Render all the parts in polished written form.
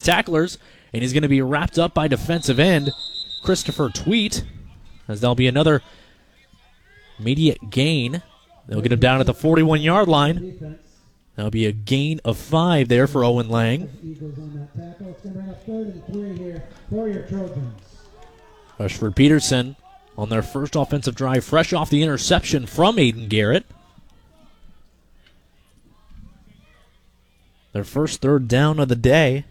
tacklers, and he's going to be wrapped up by defensive end Christopher Tweet, as there'll be another immediate gain. They'll get him down at the 41-yard line. That'll be a gain of 5 there for Owen Lang. Rushford Peterson on their first offensive drive, fresh off the interception from Aiden Garrett. Their first third down of the day.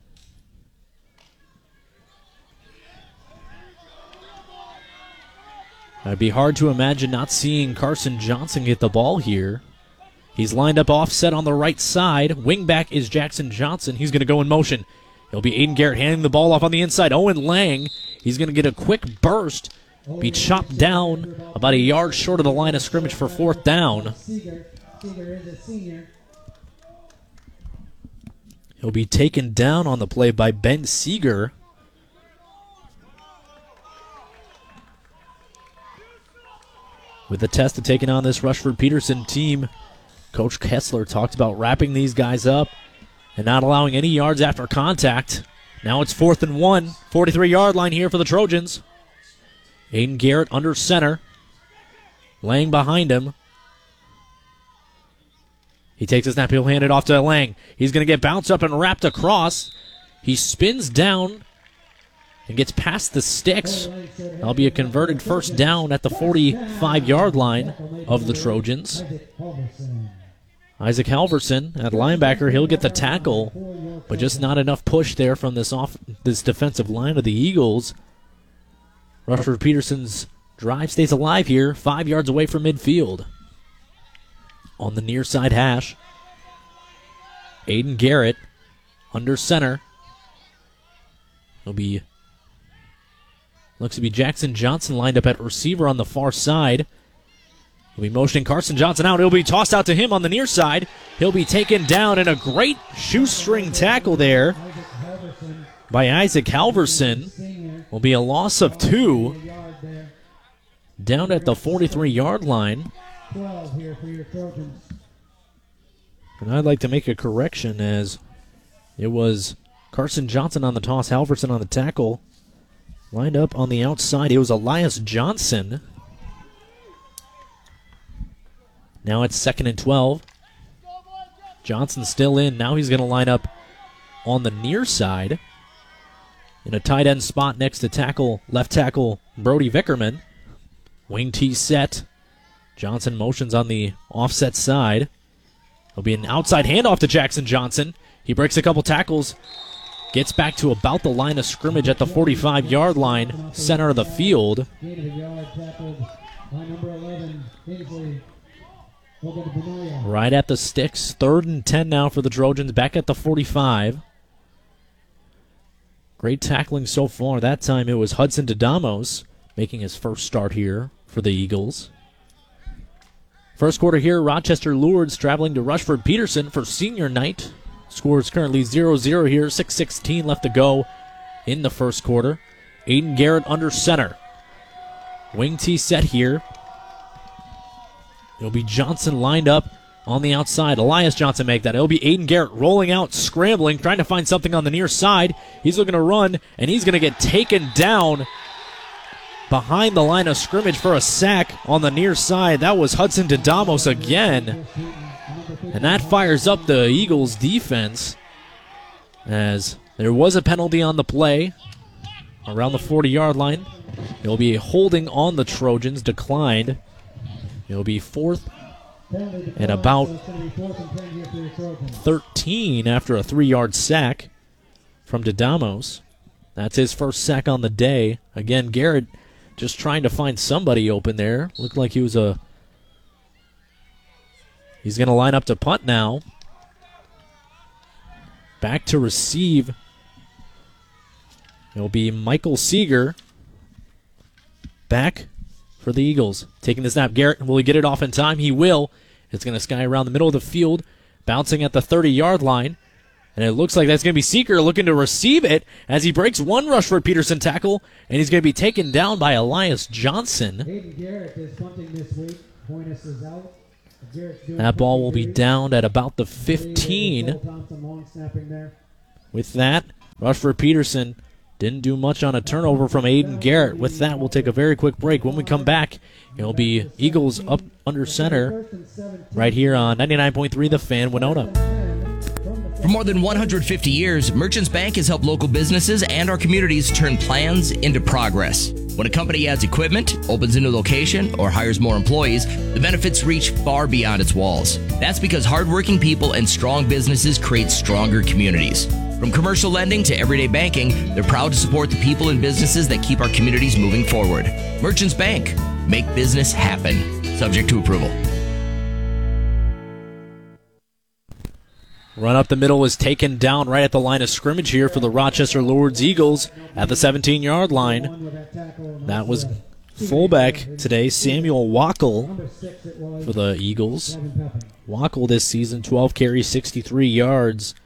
It'd be hard to imagine not seeing Carson Johnson get the ball here. He's lined up offset on the right side. Wingback is Jackson Johnson. He's going to go in motion. It'll be Aiden Garrett handing the ball off on the inside. Owen Lang, he's going to get a quick burst. Be chopped down about a yard short of the line of scrimmage for fourth down. He'll be taken down on the play by Ben Seeger. With the test of taking on this Rushford Peterson team, Coach Kessler talked about wrapping these guys up and not allowing any yards after contact. Now it's 4th and 1, 43-yard line here for the Trojans. Aiden Garrett under center. Lang behind him. He takes a snap. He'll hand it off to Lang. He's going to get bounced up and wrapped across. He spins down and gets past the sticks. That'll be a converted first down at the 45-yard line of the Trojans. Isaac Halverson at linebacker. He'll get the tackle, but just not enough push there from this defensive line of the Eagles. Rushford Peterson's drive stays alive here, 5 yards away from midfield. On the near side hash, Aiden Garrett under center. Looks to be Jackson Johnson lined up at receiver on the far side. He'll be motioning Carson Johnson out. He'll be tossed out to him on the near side. He'll be taken down, and a great shoestring tackle there by Isaac Halverson. Will be a loss of 2 down at the 43-yard line. And I'd like to make a correction, as it was Carson Johnson on the toss, Halverson on the tackle. Lined up on the outside, it was Elias Johnson. Now it's 2nd and 12. Johnson still in. Now he's going to line up on the near side in a tight end spot next to left tackle Brody Vickerman. Wing T set. Johnson motions on the offset side. There'll be an outside handoff to Jackson Johnson. He breaks a couple tackles. Gets back to about the line of scrimmage at the 45-yard line, center of the field. Right at the sticks. 3rd and 10 now for the Trojans, back at the 45. Great tackling so far. That time it was Hudson Dadamos making his first start here for the Eagles. First quarter here, Rochester Lourdes traveling to Rushford Peterson for senior night. Score is currently 0-0 here, 6:16 left to go in the first quarter. Aiden Garrett under center. Wing T set here. It'll be Johnson lined up on the outside. Elias Johnson make that. It'll be Aiden Garrett rolling out, scrambling, trying to find something on the near side. He's looking to run, and he's going to get taken down behind the line of scrimmage for a sack on the near side. That was Hudson Dadamos again. And that fires up the Eagles' defense, as there was a penalty on the play around the 40-yard line. It'll be a holding on the Trojans, declined. It'll be 4th and about 13 after a 3-yard sack from Dadamos. That's his first sack on the day. Again, Garrett just trying to find somebody open there. Looked like he was He's going to line up to punt now. Back to receive. It'll be Michael Seeger. Back for the Eagles. Taking the snap. Garrett, will he get it off in time? He will. It's going to sky around the middle of the field, bouncing at the 30-yard line. And it looks like that's going to be Seeger looking to receive it as he breaks one Rushford Peterson tackle, and he's going to be taken down by Elias Johnson. Aiden Garrett is punting this week. Pointus is out. That ball will be down at about the 15. With that, Rushford Peterson didn't do much on a turnover from Aiden Garrett. With that, we'll take a very quick break. When we come back, it'll be Eagles up under center right here on 99.3 The Fan, Winona. For more than 150 years, Merchants Bank has helped local businesses and our communities turn plans into progress. When a company adds equipment, opens a new location, or hires more employees, the benefits reach far beyond its walls. That's because hardworking people and strong businesses create stronger communities. From commercial lending to everyday banking, they're proud to support the people and businesses that keep our communities moving forward. Merchants Bank. Make business happen. Subject to approval. Run up the middle is taken down right at the line of scrimmage here for the Rochester Lourdes Eagles at the 17-yard line. That was fullback today, Samuel Wackel for the Eagles. Wackel this season, 12 carries, 63 yards.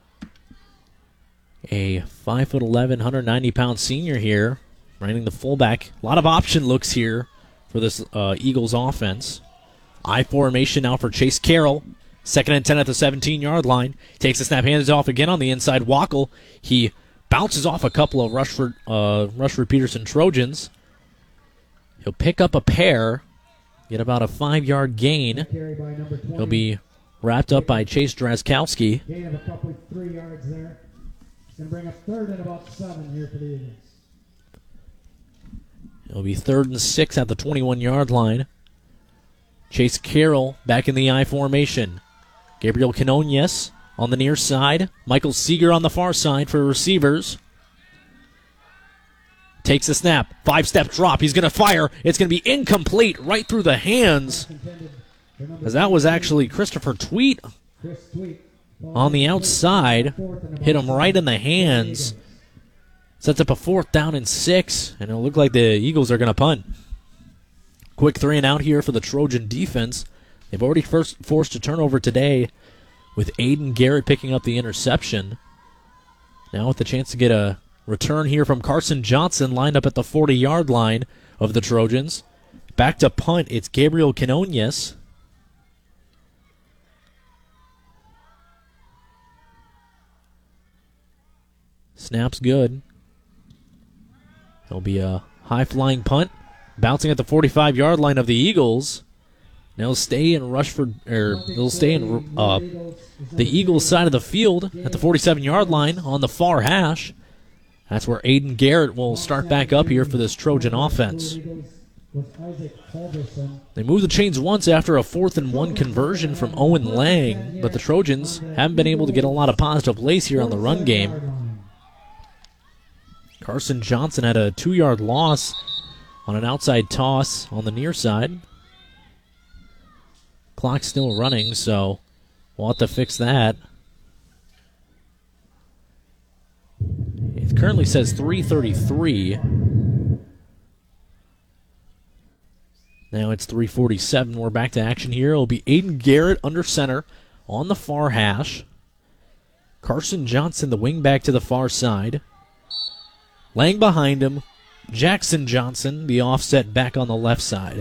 A 5'11", 190-pound senior here, running the fullback. A lot of option looks here for this Eagles offense. I formation now for Chase Carroll. 2nd and 10 at the 17-yard line. Takes the snap, hands it off again on the inside. Wackel, he bounces off a couple of Rushford Peterson Trojans. He'll pick up a pair, get about a 5-yard gain. He'll be wrapped up by Chase Drazkowski. Gain of a couple, 3 yards there. It's going to bring up 3rd and about 7 here for the Eagles. It'll be 3rd and 6 at the 21-yard line. Chase Carroll back in the I formation. Gabriel Quinones on the near side. Michael Seeger on the far side for receivers. Takes the snap. 5-step drop. He's going to fire. It's going to be incomplete right through the hands. As that was actually Christopher Tweet on the outside. Hit him right in the hands. Sets up a 4th down and 6. And it'll look like the Eagles are going to punt. Quick 3 and out here for the Trojan defense. They've already forced a turnover today with Aiden Garrett picking up the interception. Now with the chance to get a return here from Carson Johnson lined up at the 40-yard line of the Trojans. Back to punt, it's Gabriel Quinones. Snap's good. It'll be a high-flying punt. Bouncing at the 45-yard line of the Eagles. Now they'll stay in they'll stay in the Eagles side of the field at the 47-yard line on the far hash. That's where Aiden Garrett will start back up here for this Trojan offense. They moved the chains once after a 4th and 1 conversion from Owen Lang, but the Trojans haven't been able to get a lot of positive plays here on the run game. Carson Johnson had a 2-yard loss on an outside toss on the near side. Clock's still running, so we'll have to fix that. It currently says 3:33. Now it's 3:47. We're back to action here. It'll be Aiden Garrett under center on the far hash. Carson Johnson, the wingback, to the far side. Lang behind him. Jackson Johnson, the offset back on the left side.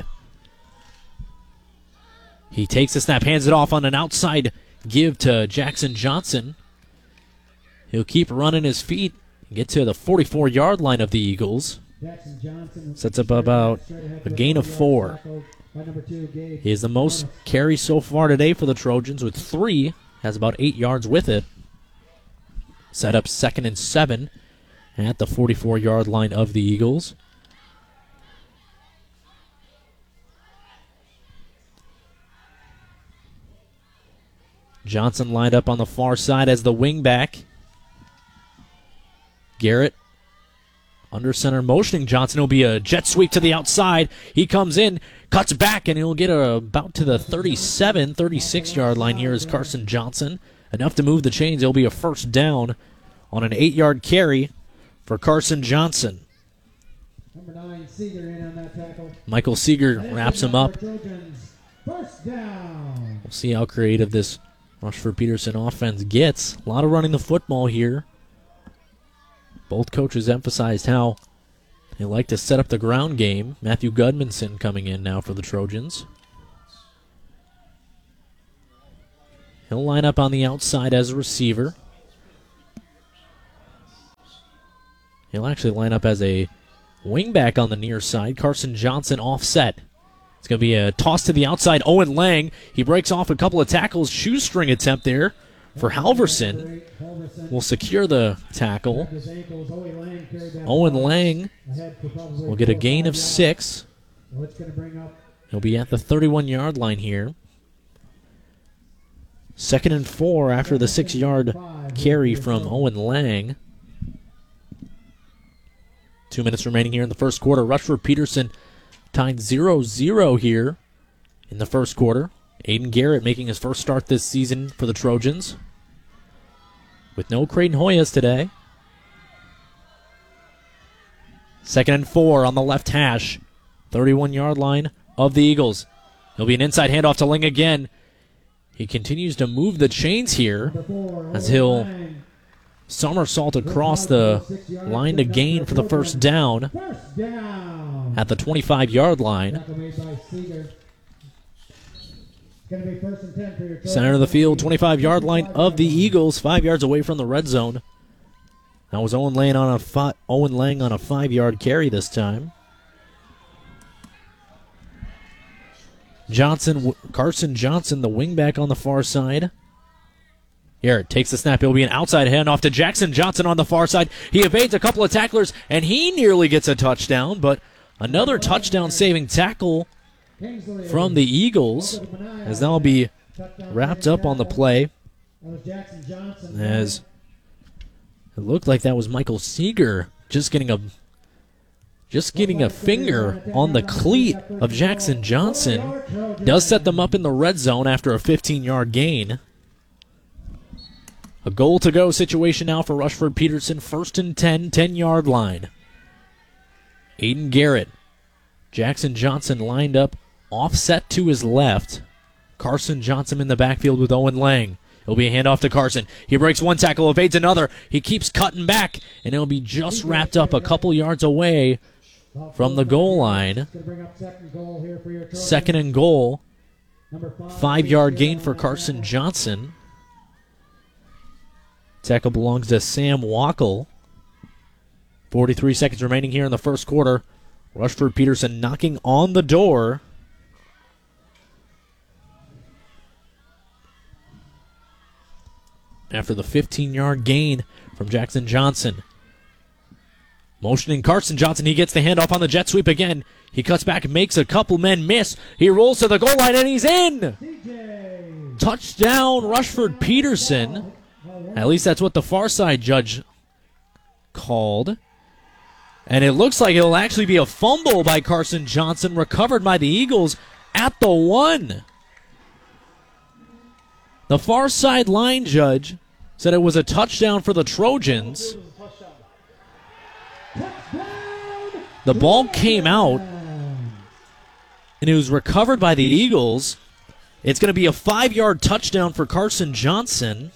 He takes the snap, hands it off on an outside give to Jackson Johnson. He'll keep running his feet and get to the 44-yard line of the Eagles. Sets up about a gain of 4. He is the most carries so far today for the Trojans with 3. Has about 8 yards with it. Set up 2nd and 7 at the 44-yard line of the Eagles. Johnson lined up on the far side as the wingback. Garrett under center motioning Johnson. It'll be a jet sweep to the outside. He comes in, cuts back, and he'll get about to the 37, 36-yard line here is Carson Johnson. Enough to move the chains. It'll be a 1st down on an 8-yard carry for Carson Johnson. Number 9, Seeger in on that tackle. Michael Seeger wraps him up. First down. We'll see how creative this Rushford Peterson offense gets. A lot of running the football here. Both coaches emphasized how they like to set up the ground game. Matthew Gudmundson coming in now for the Trojans. He'll line up on the outside as a receiver. He'll actually line up as a wingback on the near side. Carson Johnson offset. It's going to be a toss to the outside. Owen Lang, he breaks off a couple of tackles. Shoestring attempt there for Halverson. Will secure the tackle. Owen Lang will get a gain of 6. He'll be at the 31-yard line here. 2nd and 4 after the 6-yard carry from Owen Lang. 2 minutes remaining here in the first quarter. Rushford Peterson tied 0-0 here in the first quarter. Aiden Garrett making his first start this season for the Trojans. With no Creighton Hoyas today. 2nd and 4 on the left hash. 31-yard line of the Eagles. There'll be an inside handoff to Ling again. He continues to move the chains here as he'll somersault across the line to gain for the first down at the 25-yard line. Center of the field, 25-yard line of the Eagles, 5 yards away from the red zone. That was Owen Lang on a 5-yard carry this time. Carson Johnson, the wingback on the far side. Garrett takes the snap. It'll be an outside handoff to Jackson Johnson on the far side. He evades a couple of tacklers, and he nearly gets a touchdown, but another touchdown-saving tackle from the Eagles, as that'll be wrapped up on the play. As it looked like that was Michael Seeger just getting a finger on the cleat of Jackson Johnson. Does set them up in the red zone after a 15-yard gain. A goal-to-go situation now for Rushford Peterson. 1st and 10, 10-yard line. Aiden Garrett. Jackson Johnson lined up, offset to his left. Carson Johnson in the backfield with Owen Lang. It'll be a handoff to Carson. He breaks one tackle, evades another. He keeps cutting back, and it'll be just wrapped up a couple yards away from the goal line. 2nd and goal. 5-yard gain for Carson Johnson. Tackle belongs to Sam Wackel. 43 seconds remaining here in the first quarter. Rushford Peterson knocking on the door. After the 15-yard gain from Jackson Johnson. Motioning Carson Johnson, he gets the handoff on the jet sweep again. He cuts back, makes a couple men miss. He rolls to the goal line, and he's in! Touchdown, Rushford Peterson. At least that's what the far side judge called. And it looks like it'll actually be a fumble by Carson Johnson, recovered by the Eagles at the 1. The far side line judge said it was a touchdown for the Trojans. The ball came out, and it was recovered by the Eagles. It's going to be a 5-yard touchdown for Carson Johnson.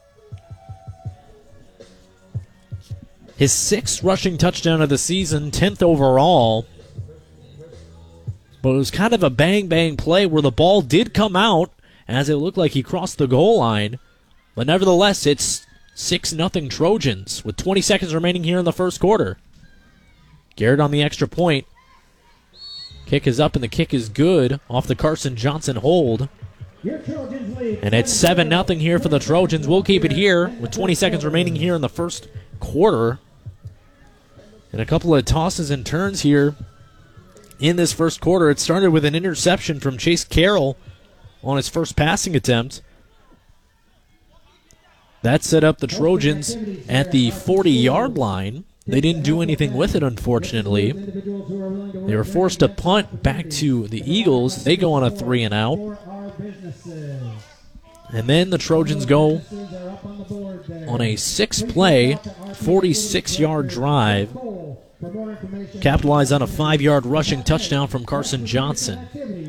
His 6th rushing touchdown of the season, 10th overall. But it was kind of a bang-bang play where the ball did come out as it looked like he crossed the goal line. But nevertheless, it's 6-0 Trojans with 20 seconds remaining here in the first quarter. Garrett on the extra point. Kick is up, and the kick is good off the Carson Johnson hold. And it's 7-0 here for the Trojans. We'll keep it here with 20 seconds remaining here in the first quarter. And a couple of tosses and turns here in this first quarter. It started with an interception from Chase Carroll on his first passing attempt. That set up the Trojans at the 40-yard line. They didn't do anything with it, unfortunately. They were forced to punt back to the Eagles. They go on a 3-and-out. And then the Trojans go on a 6-play, 46-yard drive. Capitalize on a 5-yard rushing touchdown from Carson Johnson.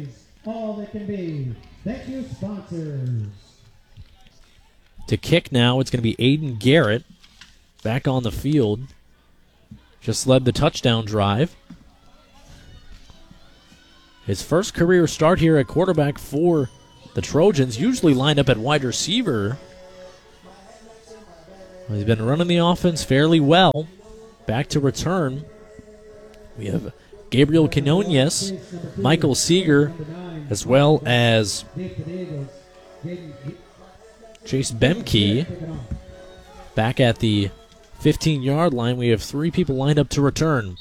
To kick now, it's going to be Aiden Garrett back on the field. Just led the touchdown drive. His first career start here at quarterback for the Trojans, usually lined up at wide receiver. He's been running the offense fairly well. back to return, we have Gabriel Quinones, Michael Seeger, as well as Chase Bemke. Back at the 15-yard line, we have 3 people lined up to return.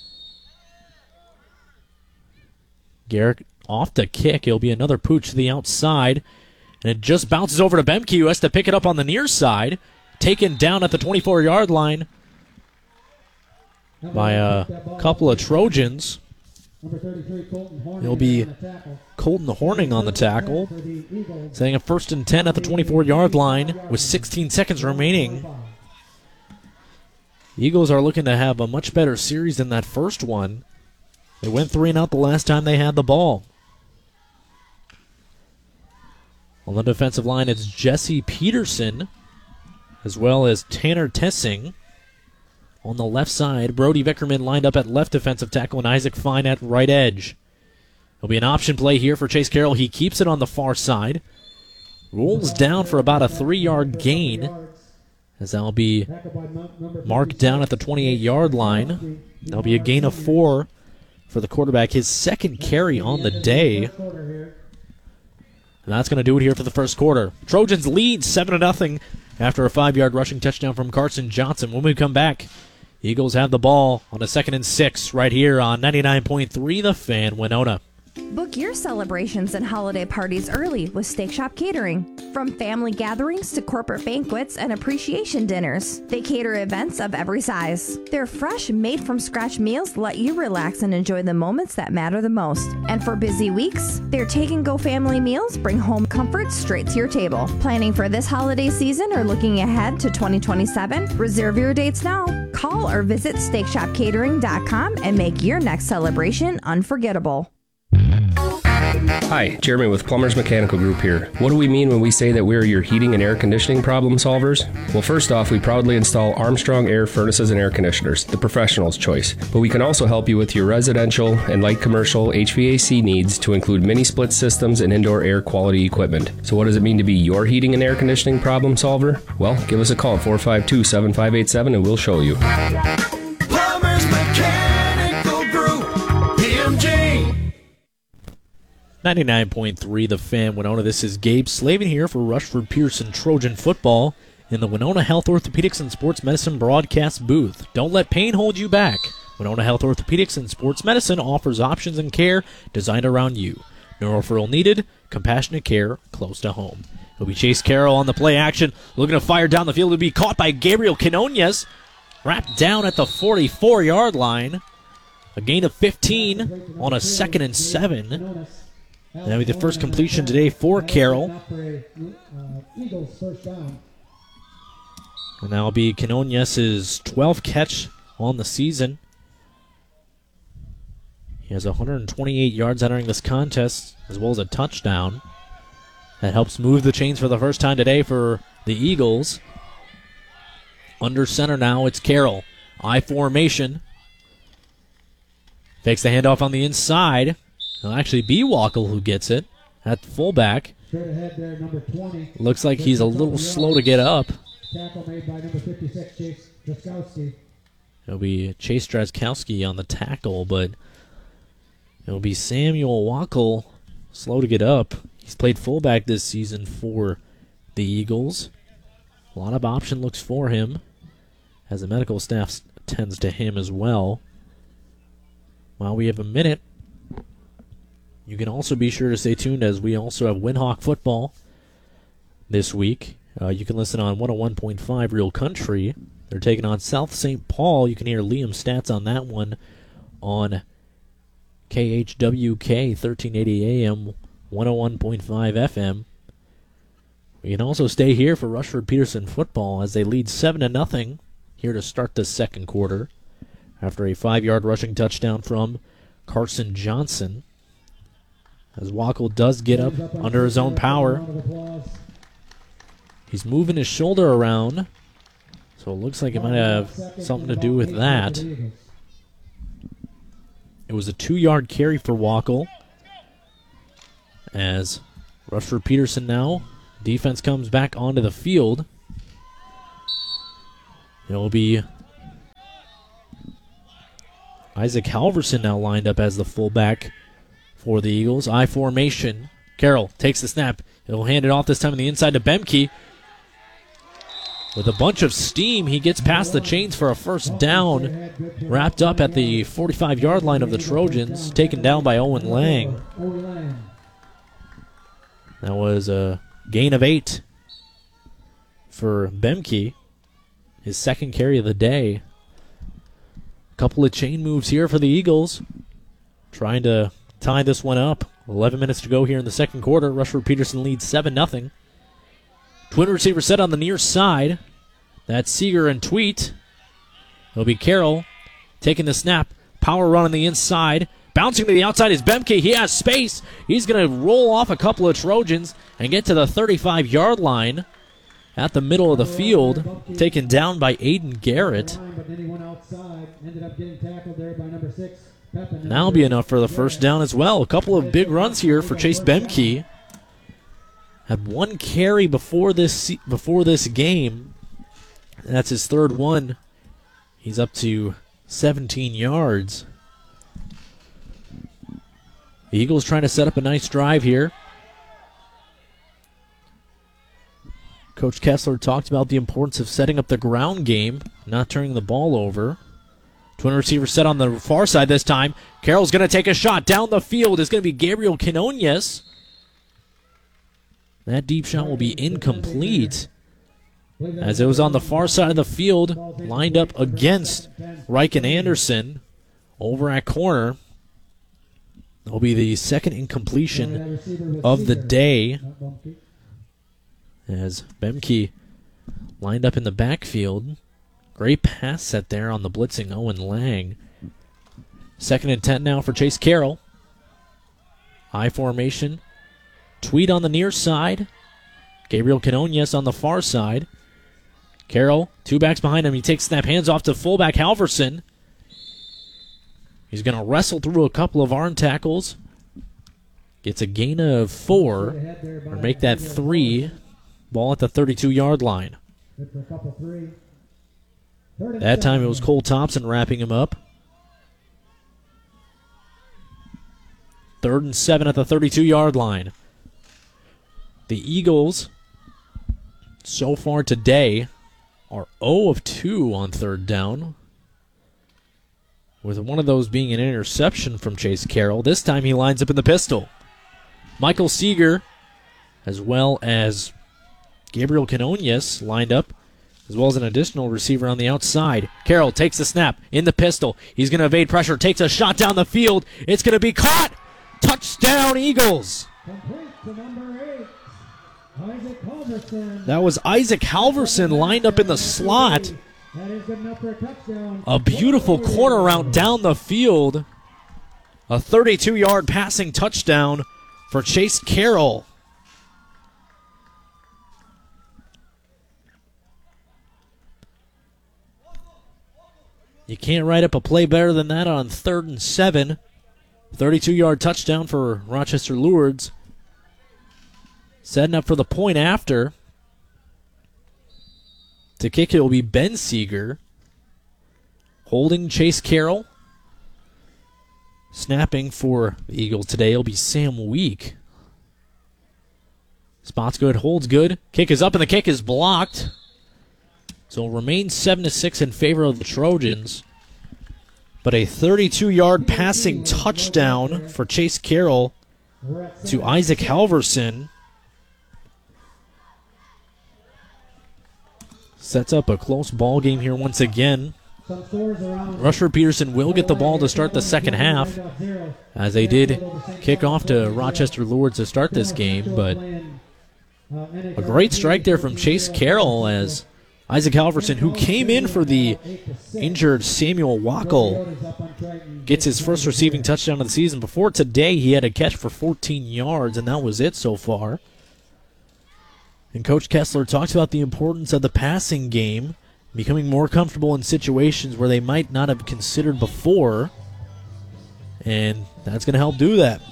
Garrick off the kick. It'll be another pooch to the outside. And it just bounces over to Bemke, who has to pick it up on the near side. Taken down at the 24-yard line by a couple of Trojans. It'll be Colton Horning on the tackle. Setting a 1st and 10 at the 24-yard line with 16 seconds remaining. Eagles are looking to have a much better series than that first one. They went 3 and out the last time they had the ball. On the defensive line, it's Jesse Peterson, as well as Tanner Tessing. On the left side, Brody Vickerman lined up at left defensive tackle and Isaac Fine at right edge. There'll be an option play here for Chase Carroll. He keeps it on the far side. Rolls down for about a 3-yard gain, as that'll be marked down at the 28-yard line. That'll be a gain of 4 for the quarterback, his second carry on the day. And that's going to do it here for the first quarter. Trojans lead 7-0 after a 5-yard rushing touchdown from Carson Johnson. When we come back, Eagles have the ball on a 2nd and 6 right here on 99.3 The Fan, Winona. Book your celebrations and holiday parties early with Steak Shop Catering. From family gatherings to corporate banquets and appreciation dinners, they cater events of every size. Their fresh, made-from-scratch meals let you relax and enjoy the moments that matter the most. And for busy weeks, their take-and-go family meals bring home comfort straight to your table. Planning for this holiday season or looking ahead to 2027? Reserve your dates now. Call or visit SteakShopCatering.com and make your next celebration unforgettable. Hi, Jeremy with Plumbers Mechanical Group here. What do we mean when we say that we're your heating and air conditioning problem solvers? Well, first off, we proudly install Armstrong air furnaces and air conditioners, the professional's choice. But we can also help you with your residential and light commercial HVAC needs to include mini split systems and indoor air quality equipment. So what does it mean to be your heating and air conditioning problem solver? Well, give us a call at 452-7587 and we'll show you. Plumbers Mechanical Group, PMG. 99.3 The Fan, Winona. This is Gabe Slavin here for Rushford Pearson Trojan Football in the Winona Health Orthopedics and Sports Medicine broadcast booth. Don't let pain hold you back. Winona Health Orthopedics and Sports Medicine offers options and care designed around you. No referral needed, compassionate care close to home. It'll be Chase Carroll on the play action, looking to fire down the field. It'll be caught by Gabriel Quinones, wrapped down at the 44-yard line. A gain of 15 on a 2nd and 7. That'll be the first completion today for Carroll. And that'll be Quinones' 12th catch on the season. He has 128 yards entering this contest, as well as a touchdown. That helps move the chains for the first time today for the Eagles. Under center now, it's Carroll. I formation. Fakes the handoff on the inside. It'll actually be Wackel who gets it at fullback. Looks like he's a little slow to get up. Tackle made by number 56, Chase Draskowski. It'll be Chase Draskowski on the tackle, but it'll be Samuel Wackel slow to get up. He's played fullback this season for the Eagles. A lot of option looks for him, as the medical staff tends to him as well. While we have a minute, you can also be sure to stay tuned, as we also have Winhawk football this week. You can listen on 101.5 Real Country. They're taking on South St. Paul. You can hear Liam's stats on that one on KHWK 1380 AM, 101.5 FM. You can also stay here for Rushford Peterson football as they lead 7-0 here to start the second quarter after a 5-yard rushing touchdown from Carson Johnson. As Wackel does get up under his own power. He's moving his shoulder around, so it looks like it might have something to do with that. It was a 2-yard carry for Wackel. As Rushford Peterson now, defense comes back onto the field. It will be Isaac Halverson now lined up as the fullback for the Eagles. I formation. Carroll takes the snap. He'll hand it off this time on the inside to Bemke. With a bunch of steam, he gets past the chains for a first down. Wrapped up at the 45-yard line of the Trojans. Taken down by Owen Lang. That was a gain of 8 for Bemke. His second carry of the day. A couple of chain moves here for the Eagles. Trying to tie this one up. 11 minutes to go here in the second quarter. Rushford Peterson leads 7-0. Twin receiver set on the near side. That's Seeger and Tweet. It'll be Carroll taking the snap. Power run on the inside. Bouncing to the outside is Bemke. He has space. He's going to roll off a couple of Trojans and get to the 35-yard line at the middle of the field. Taken down by Aiden Garrett. That'll be enough for the first down as well. A couple of big runs here for Chase Bemke. Had one carry before this game. That's his third one. He's up to 17 yards. The Eagles trying to set up a nice drive here. Coach Kessler talked about the importance of setting up the ground game, not turning the ball over. Twin receiver set on the far side this time. Carroll's going to take a shot down the field. It's going to be Gabriel Quinones. That deep shot will be incomplete, as it was on the far side of the field, lined up against Riken Anderson over at corner. That'll be the second incompletion of the day, as Bemke lined up in the backfield. Great pass set there on the blitzing Owen Lang. 2nd and 10 now for Chase Carroll. I formation. Tweet on the near side. Gabriel Quinones on the far side. Carroll, 2 backs behind him. He takes snap, hands off to fullback Halverson. He's going to wrestle through a couple of arm tackles. Gets a gain of 4, or make that 3. Ball at the 32-yard line. That time it was Cole Thompson wrapping him up. 3rd and 7 at the 32-yard line. The Eagles, so far today, are 0 of 2 on 3rd down, with one of those being an interception from Chase Carroll. This time he lines up in the pistol. Michael Seeger, as well as Gabriel Quinones, lined up, as well as an additional receiver on the outside. Carroll takes the snap in the pistol. He's going to evade pressure, takes a shot down the field. It's going to be caught. Touchdown, Eagles. That was Isaac Halverson lined up in the slot. A beautiful corner route down the field. A 32-yard passing touchdown for Chase Carroll. You can't write up a play better than that on 3rd and 7. 32-yard touchdown for Rochester Lourdes. Setting up for the point after. To kick it will be Ben Seeger. Holding Chase Carroll. Snapping for the Eagles today will be Sam Week. Spot's good, holds good. Kick is up and the kick is blocked. So it remains 7-6 in favor of the Trojans. But a 32-yard passing touchdown for Chase Carroll to Isaac Halverson sets up a close ball game here once again. Rushford Peterson will get the ball to start the second half, as they did kick off to Rochester Lourdes to start this game. But a great strike there from Chase Carroll, as Isaac Halverson, who came in for the injured Samuel Wackel, gets his first receiving touchdown of the season. Before today, he had a catch for 14 yards, and that was it so far. And Coach Kessler talks about the importance of the passing game, becoming more comfortable in situations where they might not have considered before, and that's going to help do that.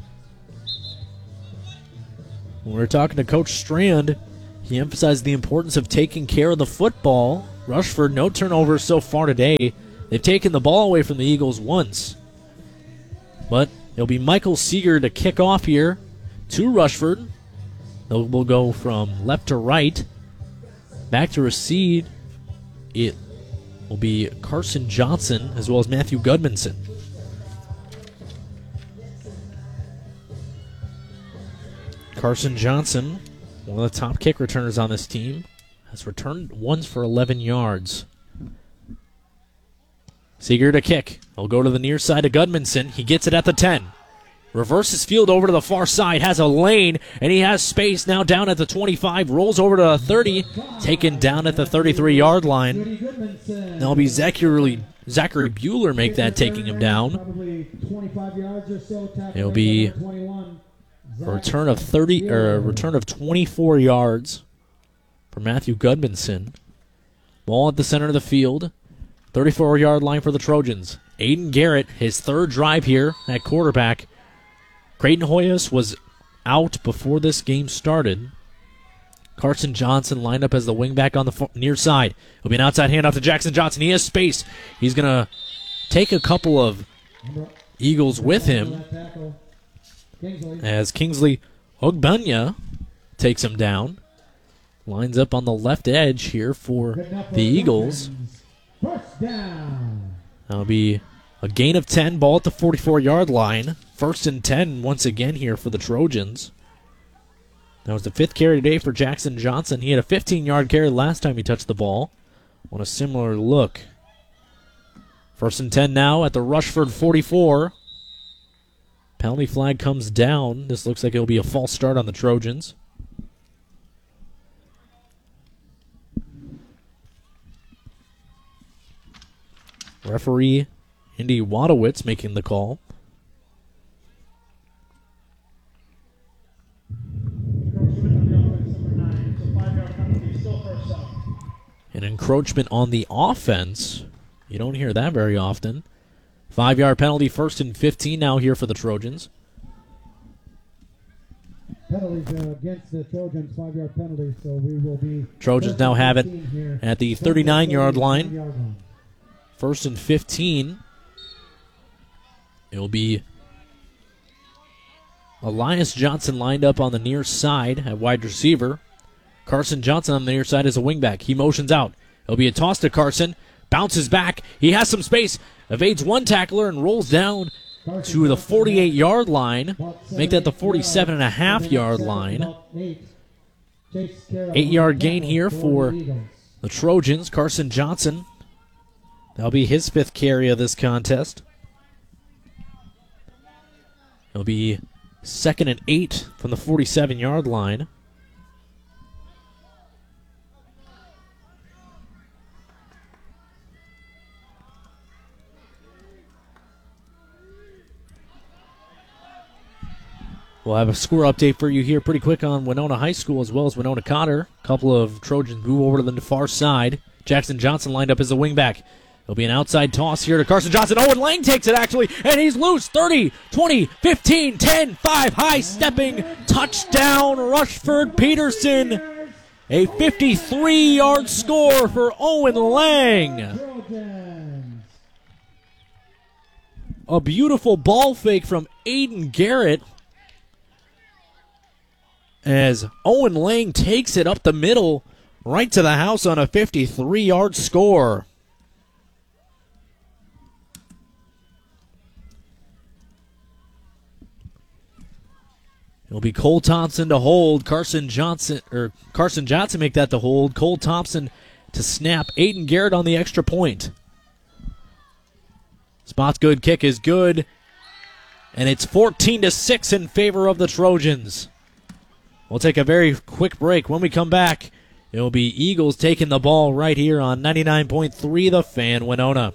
When we were talking to Coach Strand, he emphasized the importance of taking care of the football. Rushford, no turnovers so far today, They've taken the ball away from the Eagles once. But it'll be Michael Seeger to kick off here to Rushford. We'll go from left to right. Back to recede. It will be Carson Johnson as well as Matthew Gudmundson. Carson Johnson, one of the top kick returners on this team, has returned once for 11 yards. Seeger to kick. He'll go to the near side of Gudmundson. He gets it at the 10. Reverses field over to the far side, has a lane, and he has space now down at the 25, rolls over to the 30, taken down at the 33-yard line. That'll be Zachary Bueller make that, taking him down. It'll be a return of 24 yards for Matthew Gudmundson. Ball at the center of the field. 34-yard line for the Trojans. Aiden Garrett, his third drive here at quarterback. Creighton Hoyas was out before this game started. Carson Johnson lined up as the wingback on the near side. It'll be an outside handoff to Jackson Johnson. He has space. He's going to take a couple of Eagles with him as Kingsley Ogbanya takes him down. Lines up on the left edge here for the Eagles. That'll be a gain of 10, ball at the 44-yard line. 1st and 10 once again here for the Trojans. That was the 5th carry today for Jackson Johnson. He had a 15-yard carry last time he touched the ball. On a similar look. 1st and 10 now at the Rushford 44. Penalty flag comes down. This looks like it'll be a false start on the Trojans. Referee Indy Wadowitz making the call. An encroachment on the offense. You don't hear that very often. 5-yard penalty, 1st and 15 now here for the Trojans. Penalties against the Trojans, 5-yard penalty, so we will be... Trojans now have it at the 39-yard line. 1st and 15. It will be Elias Johnson lined up on the near side at wide receiver. Carson Johnson on the near side as a wingback. He motions out. It'll be a toss to Carson. Bounces back. He has some space. Evades one tackler and rolls down to the 48-yard line. Make that the 47.5-yard line. 8-yard gain here for the Trojans. Carson Johnson. That'll be his 5th carry of this contest. It'll be 2nd and 8 from the 47-yard line. We'll have a score update for you here pretty quick on Winona High School as well as Winona Cotter. A couple of Trojans move over to the far side. Jackson Johnson lined up as a wingback. It'll be an outside toss here to Carson Johnson. Owen Lang takes it, actually, and he's loose. 30, 20, 15, 10, 5. High-stepping touchdown, Rushford Peterson. A 53-yard score for Owen Lang. A beautiful ball fake from Aiden Garrett as Owen Lang takes it up the middle right to the house on a 53-yard score. It'll be Cole Thompson to hold. Carson Johnson make that to hold. Cole Thompson to snap. Aiden Garrett on the extra point. Spot's good. Kick is good. And it's 14-6 in favor of the Trojans. We'll take a very quick break. When we come back, it'll be Eagles taking the ball right here on 99.3 The Fan Winona.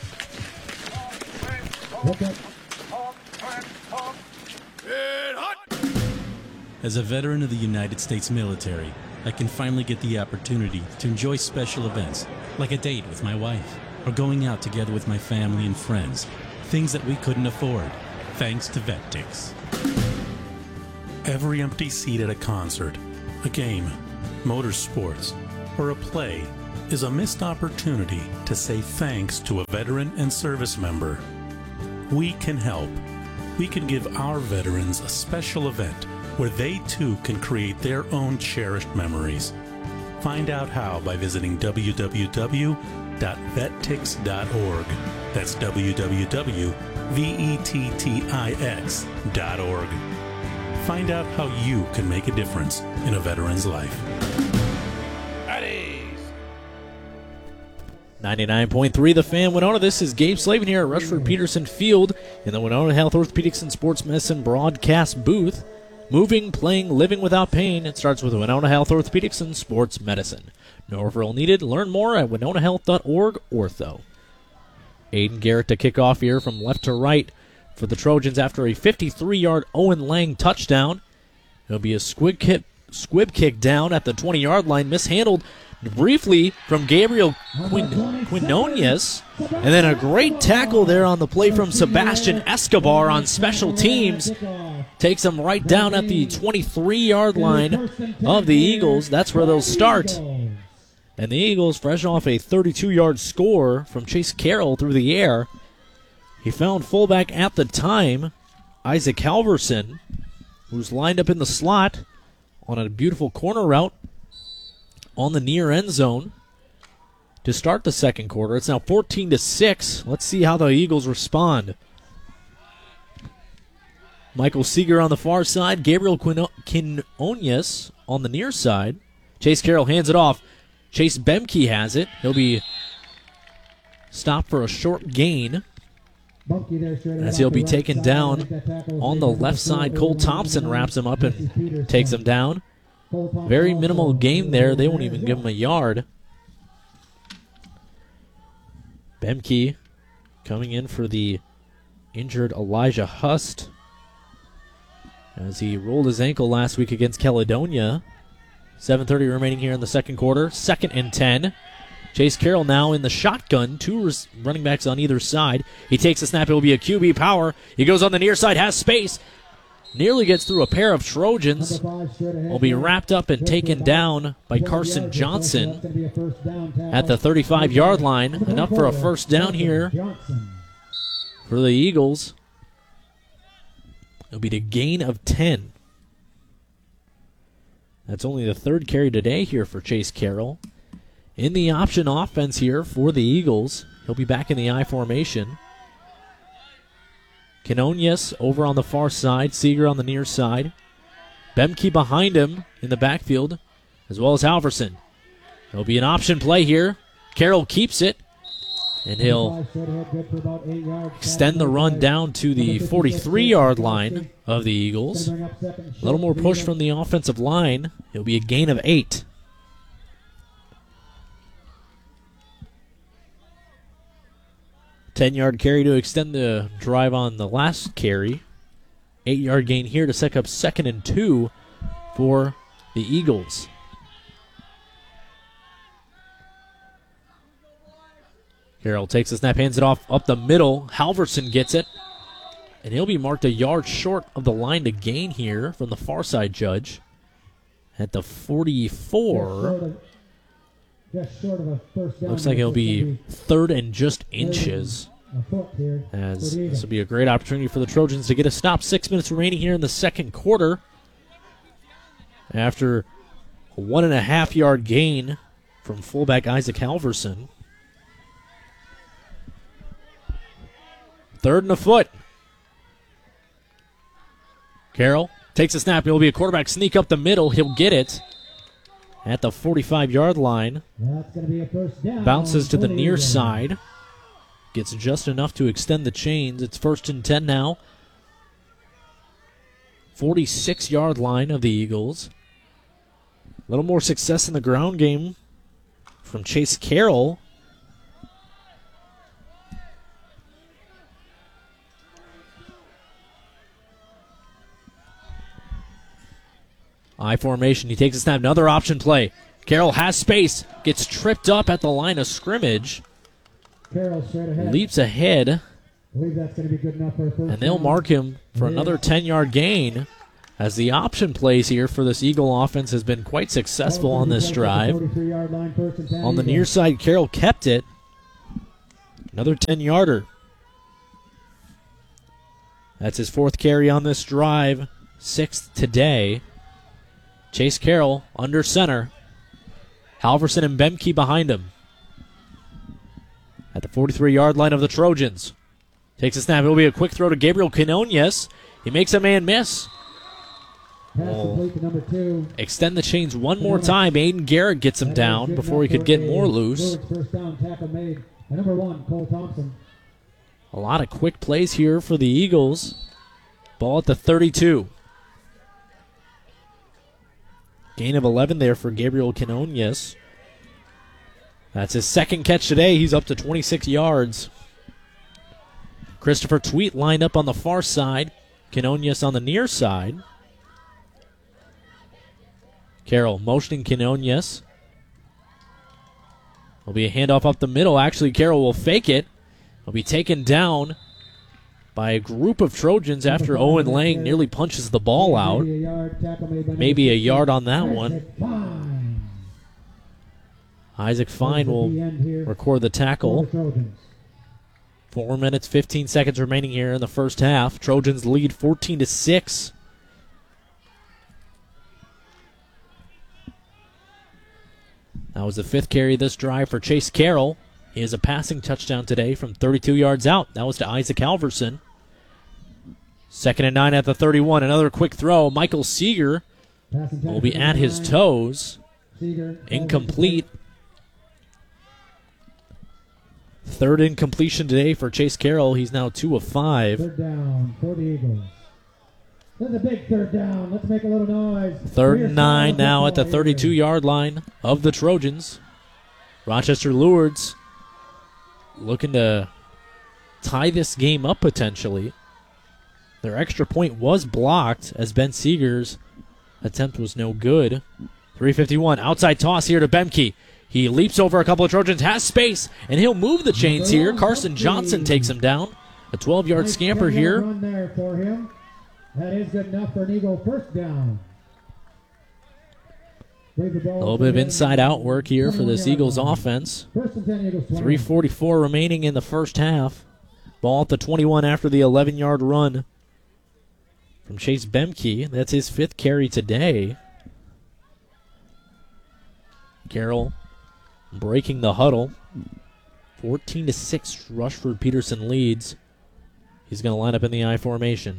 As a veteran of the United States military, I can finally get the opportunity to enjoy special events, like a date with my wife, or going out together with my family and friends, things that we couldn't afford, thanks to VetTix. Every empty seat at a concert, a game, motorsports, or a play is a missed opportunity to say thanks to a veteran and service member. We can help. We can give our veterans a special event where they too can create their own cherished memories. Find out how by visiting www.vettix.org. That's www.vettix.org. Find out how you can make a difference in a veteran's life. 99.3 The Fan, Winona. This is Gabe Slavin here at Rushford Peterson Field in the Winona Health Orthopedics and Sports Medicine broadcast booth. Moving, playing, living without pain. It starts with Winona Health Orthopedics and Sports Medicine. No referral needed. Learn more at winonahealth.org ortho. Aiden Garrett to kick off here from left to right for the Trojans after a 53-yard Owen Lang touchdown. It'll be a squib kick down at the 20-yard line, mishandled briefly from Gabriel Quinones, and then a great tackle there on the play from Sebastian Escobar on special teams. Takes them right down at the 23-yard line of the Eagles. That's where they'll start. And the Eagles, fresh off a 32-yard score from Chase Carroll through the air. He found fullback at the time, Isaac Halverson, who's lined up in the slot on a beautiful corner route on the near end zone to start the second quarter. It's now 14-6. Let's see how the Eagles respond. Michael Seeger on the far side, Gabriel Quinones on the near side. Chase Carroll hands it off. Chase Bemke has it. He'll be stopped for a short gain as he'll be taken down on the left side. Cole Thompson wraps him up and takes him down. Very minimal gain there. They won't even give him a yard. Bemke coming in for the injured Elijah Hust as he rolled his ankle last week against Caledonia. 7:30 remaining here in the second quarter. 2nd and 10. Chase Carroll now in the shotgun. Two running backs on either side. He takes a snap. It will be a QB power. He goes on the near side, has space. Nearly gets through a pair of Trojans. Will be wrapped up and taken down by Carson Johnson at the 35-yard line. Enough for a first down here for the Eagles. It'll be the gain of 10. That's only the third carry today here for Chase Carroll. In the option offense here for the Eagles, he'll be back in the I formation. Quinones over on the far side, Seeger on the near side. Bemke behind him in the backfield, as well as Halverson. There'll be an option play here. Carroll keeps it, and he'll extend the run down to the 43-yard line of the Eagles. A little more push from the offensive line. It'll be a gain of 8. Ten-yard carry to extend the drive on the last carry. 8-yard gain here to set up 2nd and 2 for the Eagles. Carroll takes the snap, hands it off up the middle. Halverson gets it, and he'll be marked a yard short of the line to gain here from the far side judge at the 44. Looks like it'll be 3rd and just inches, as this will be a great opportunity for the Trojans to get a stop. 6 minutes remaining here in the second quarter after a 1.5-yard gain from fullback Isaac Halverson. 3rd and a foot. Carroll takes a snap. It will be a quarterback sneak up the middle. He'll get it at the 45-yard line. Bounces to the near side. Gets just enough to extend the chains. It's 1st and 10 now. 46-yard line of the Eagles. A little more success in the ground game from Chase Carroll. I formation. He takes a snap. Another option play. Carroll has space. Gets tripped up at the line of scrimmage. Leaps ahead. I believe that's going to be good enough for a first And they'll mark him for another 10-yard gain as the option plays here for this Eagle offense has been quite successful on this drive. 43-yard line, first and 10 On the Eagles. near side, Carroll kept it. Another 10-yarder. That's his 4th carry on this drive, 6th today. Chase Carroll under center. Halverson and Bemke behind him. At the 43-yard line of the Trojans. Takes a snap. It'll be a quick throw to Gabriel Quinones. He makes a man miss. Pass complete to number 2. Extend the chains one more time. Aiden Garrett gets him down before he could get more loose. First down tackle made by number 1, Cole Thompson. A lot of quick plays here for the Eagles. Ball at the 32. Gain of 11 there for Gabriel Quinones. That's his 2nd catch today. He's up to 26 yards. Christopher Tweet lined up on the far side. Quinones on the near side. Carroll motioning Quinones. Will be a handoff up the middle. Actually, Carroll will fake it. Will be taken down by a group of Trojans after Owen Lang nearly punches the ball out. Maybe a yard on that one. Isaac Fine will record the tackle. 4 minutes, 15 seconds remaining here in the first half. Trojans lead 14-6. That was the 5th carry of this drive for Chase Carroll. He has a passing touchdown today from 32 yards out. That was to Isaac Halverson. 2nd and 9 at the 31. Another quick throw. Michael Seeger will be at his toes. Incomplete. 3rd incompletion today for Chase Carroll. He's now 2 of 5. 3rd down for the Eagles. That's a big 3rd down. Let's make a little noise. 3rd and 9 now at the 32-yard line of the Trojans. Rochester Lourdes looking to tie this game up potentially. Their extra point was blocked as Ben Seeger's attempt was no good. 3:51, outside toss here to Bemke. He leaps over a couple of Trojans, has space, and he'll move the chains here. Carson Johnson takes him down. A 12-yard scamper here. Run there for him. That is good enough for an Eagle first down. A little bit of inside-out work here for this Eagles offense. 3:44 remaining in the first half. Ball at the 21 after the 11-yard run from Chase Bemke. That's his 5th carry today. Carroll breaking the huddle. 14-6, Rushford Peterson leads. He's going to line up in the I formation.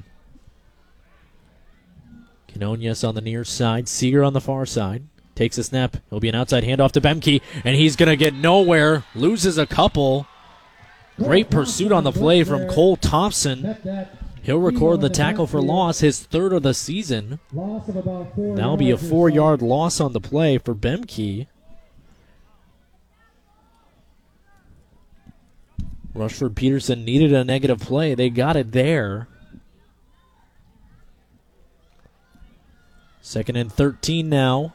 Quinones on the near side, Seeger on the far side. Takes a snap. It'll be an outside handoff to Bemke, and he's going to get nowhere. Loses a couple. Great pursuit on the play from Cole Thompson. He'll record the tackle for loss, his 3rd of the season. That'll be a 4-yard loss on the play for Bemke. Rushford Peterson needed a negative play. They got it there. 2nd and 13 now.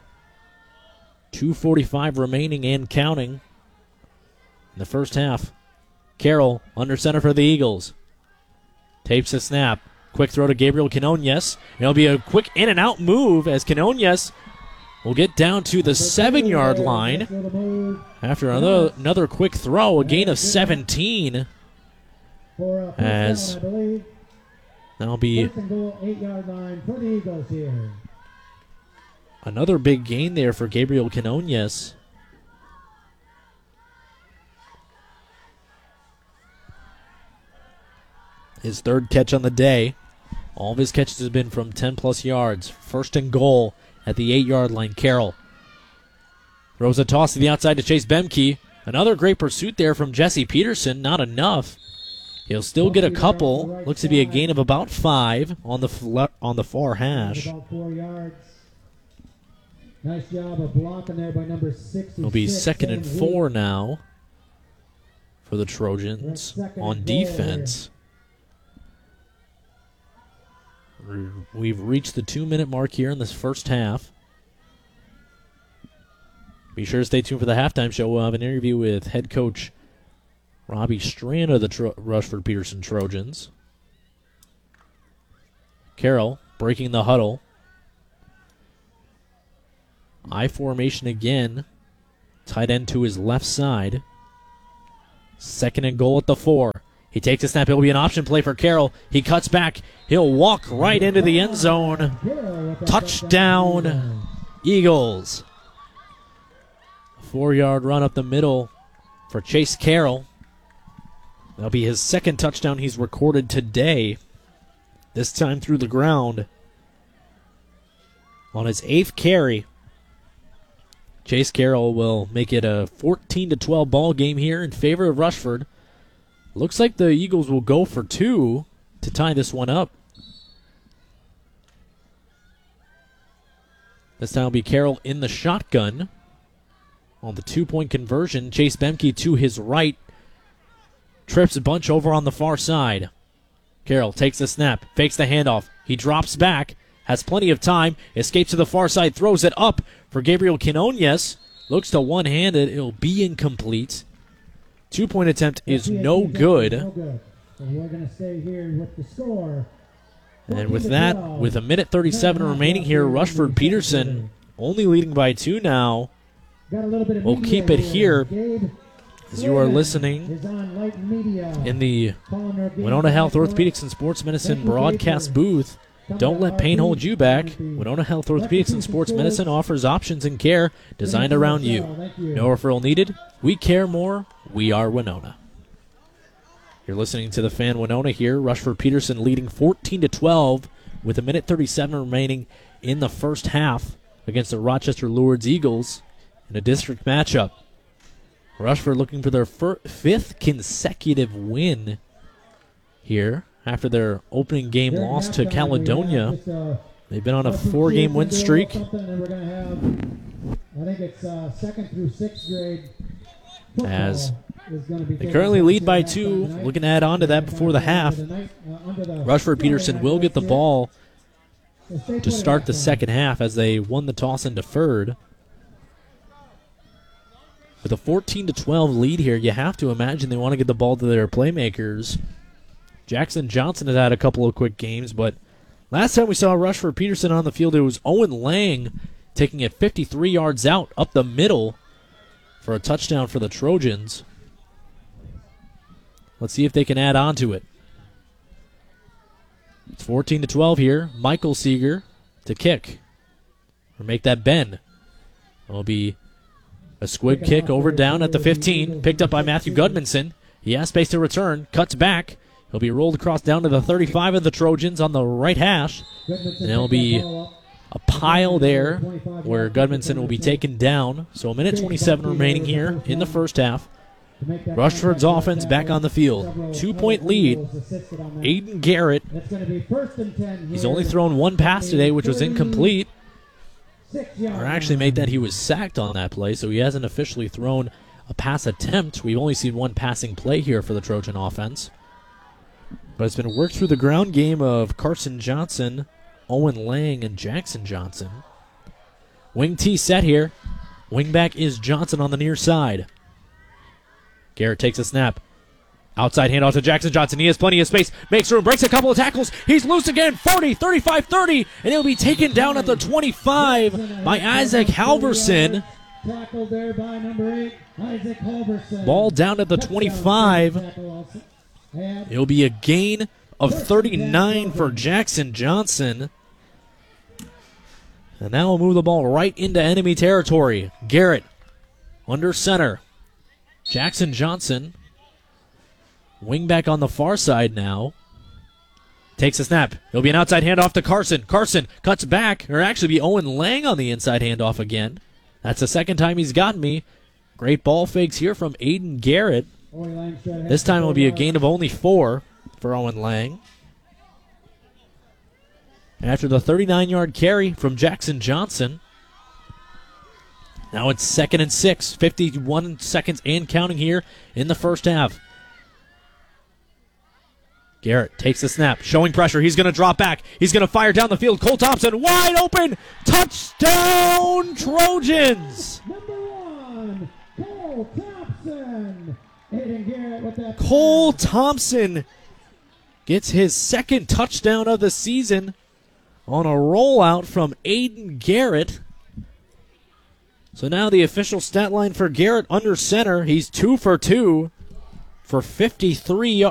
2:45 remaining and counting in the first half. Carroll under center for the Eagles. Tapes a snap. Quick throw to Gabriel Quinones. It'll be a quick in and out move as Quinones will get down to the 7-yard line after another quick throw. A gain of 17 as that'll be another big gain there for Gabriel Quinones. His 3rd catch on the day. All of his catches have been from 10-plus yards. 1st and goal at the 8-yard line. Carroll throws a toss to the outside to Chase Bemke. Another great pursuit there from Jesse Peterson. Not enough. He'll still get a couple. Looks to be a gain of about 5 on the far hash. About 4 yards. Nice job of blocking there by number 66. It'll be 2nd and 4 now for the Trojans on defense. We've reached the 2-minute mark here in this first half. Be sure to stay tuned for the halftime show. We'll have an interview with head coach Robbie Strand of the Rushford Peterson Trojans. Carroll breaking the huddle. I formation again. Tight end to his left side. 2nd and goal at the 4. He takes a snap. It'll be an option play for Carroll. He cuts back. He'll walk right into the end zone. Touchdown, Eagles. 4-yard run up the middle for Chase Carroll. That'll be his 2nd touchdown he's recorded today. This time through the ground. On his 8th carry, Chase Carroll will make it a 14-12 ball game here in favor of Rushford. Looks like the Eagles will go for 2 to tie this one up. This time will be Carroll in the shotgun. On the 2-point conversion, Chase Bemke to his right. Trips a bunch over on the far side. Carroll takes the snap, fakes the handoff. He drops back, has plenty of time, escapes to the far side, throws it up for Gabriel Quinones. Looks to one-handed. It'll be incomplete. 2-point attempt is no good. So we're going to stay here with the score. And with that, with 1:37 remaining here, Rushford Peterson only leading by 2 now. We'll keep it here as you are listening in the Winona Health Orthopedics and Sports Medicine broadcast booth. Don't let pain hold you back. Winona Health Orthopedics and Sports Medicine offers options and care designed around you. No referral needed. We care more. We are Winona. You're listening to the Fan Winona here. Rushford Peterson leading 14-12 with 1:37 remaining in the first half against the Rochester Lourdes Eagles in a district matchup. Rushford looking for their 5th consecutive win here after their opening game loss to Caledonia. They've been on a 4-game win streak. I think it's 2nd through 6th grade. As they currently lead by 2. Looking to add on to that before the half. Rushford Peterson will get the ball to start the second half as they won the toss and deferred. With a 14-12 lead here, you have to imagine they want to get the ball to their playmakers. Jackson Johnson has had a couple of quick games, but last time we saw Rushford Peterson on the field, it was Owen Lang taking it 53 yards out up the middle for a touchdown for the Trojans. Let's see if they can add on to it. It's 14-12 here. Michael Seeger to kick. Or make that bend. It'll be a squib kick over down at the 15. Picked up by Matthew Gudmanson. He has space to return. Cuts back. He'll be rolled across down to the 35 of the Trojans on the right hash. And it'll be a pile there where Gudmanson will be taken down. So 1:27 remaining here in the first half. Rushford's offense back on the field. 2-point lead. Aiden Garrett. He's only thrown 1 pass today, which was incomplete. Or actually made that he was sacked on that play, so he hasn't officially thrown a pass attempt. We've only seen 1 passing play here for the Trojan offense. But it's been worked through the ground game of Carson Johnson, Owen Lang, and Jackson Johnson. Wing T set here. Wingback is Johnson on the near side. Garrett takes a snap. Outside handoff to Jackson Johnson. He has plenty of space. Makes room. Breaks a couple of tackles. He's loose again. 40, 35, 30. And he'll be taken down at the 25 by Isaac Halverson. Tackled there by number 8, Isaac Halverson. Ball down at the 25. It'll be a gain of 39 for Jackson Johnson. And now we'll move the ball right into enemy territory. Garrett under center. Jackson Johnson, wingback on the far side now, takes a snap. It'll be an outside handoff to Carson. Carson cuts back, or actually be Owen Lang on the inside handoff again. That's the second time he's gotten me. Great ball fakes here from Aiden Garrett. This time it'll be a gain of only 4 for Owen Lang. After the 39-yard carry from Jackson Johnson. Now it's 2nd and 6, 51 seconds and counting here in the first half. Garrett takes the snap, showing pressure. He's going to drop back. He's going to fire down the field. Cole Thompson wide open. Touchdown, Trojans. Number 1, Cole Thompson. Aiden Garrett with that. Cole Thompson gets his 2nd touchdown of the season on a rollout from Aiden Garrett. So now the official stat line for Garrett under center. He's 2 for 2 for 53